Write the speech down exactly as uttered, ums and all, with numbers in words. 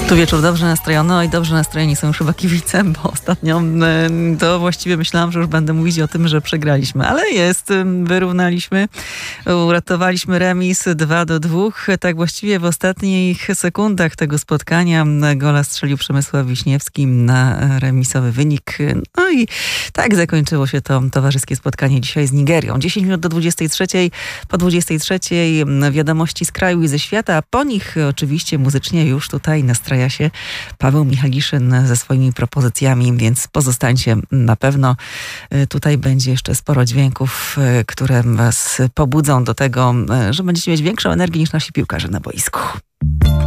Tu wieczór dobrze nastrojony, oj dobrze nastrojeni są już chyba kibice, bo ostatnio to właściwie myślałam, że już będę mówić o tym, że przegraliśmy, ale jest, wyrównaliśmy, uratowaliśmy remis dwa do dwóch, tak właściwie w ostatnich sekundach tego spotkania gola strzelił Przemysław Wiśniewski na remisowy wynik. No i tak zakończyło się to towarzyskie spotkanie dzisiaj z Nigerią. dziesięć minut do dwudziestej trzeciej, po dwudziestej trzeciej wiadomości z kraju i ze świata, a po nich oczywiście muzycznie już tutaj nastraja się Paweł Michaliszyn ze swoimi propozycjami, więc pozostańcie na pewno. Tutaj będzie jeszcze sporo dźwięków, które was pobudzą do tego, że będziecie mieć większą energię niż nasi piłkarze na boisku.